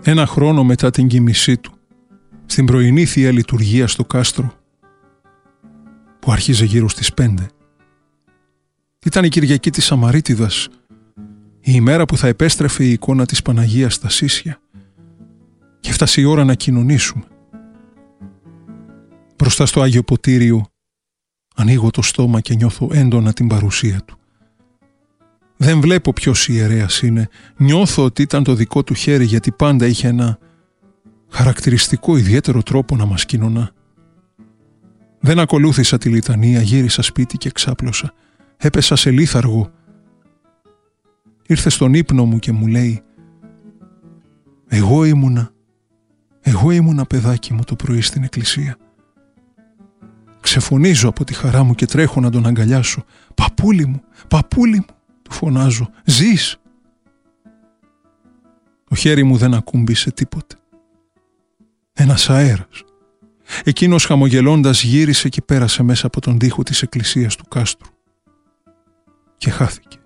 1 χρόνο μετά την κοιμησή του, στην πρωινή Θεία Λειτουργία στο κάστρο, που άρχιζε γύρω στις 5. Ήταν η Κυριακή της Σαμαρίτιδας, η ημέρα που θα επέστρεφε η εικόνα της Παναγίας στα Σίσια, και έφτασε η ώρα να κοινωνήσουμε. Μπροστά στο Άγιο Ποτήριο ανοίγω το στόμα και νιώθω έντονα την παρουσία του. Δεν βλέπω ποιος ιερέας είναι, νιώθω ότι ήταν το δικό του χέρι, γιατί πάντα είχε ένα χαρακτηριστικό ιδιαίτερο τρόπο να μας κοινωνά. Δεν ακολούθησα τη λιτανία, γύρισα σπίτι και ξάπλωσα. Έπεσα σε λίθαργο. Ήρθε στον ύπνο μου και μου λέει: Εγώ ήμουνα παιδάκι μου το πρωί στην εκκλησία. Ξεφωνίζω από τη χαρά μου και τρέχω να τον αγκαλιάσω. Παππούλη μου, του φωνάζω, ζεις? Το χέρι μου δεν ακούμπησε τίποτε. Ένας αέρας. Εκείνος χαμογελώντας γύρισε και πέρασε μέσα από τον τοίχο της εκκλησίας του κάστρου και χάθηκε.